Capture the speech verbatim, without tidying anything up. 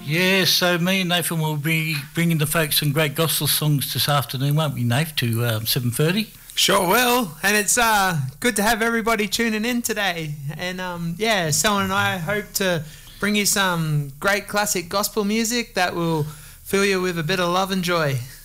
Yeah, so me and Nathan will be bringing the folks some great gospel songs this afternoon, won't we, Nath, to um, seven thirty? Sure will, and it's uh, good to have everybody tuning in today. And um, yeah, Selwyn and I hope to bring you some great classic gospel music that will fill you with a bit of love and joy.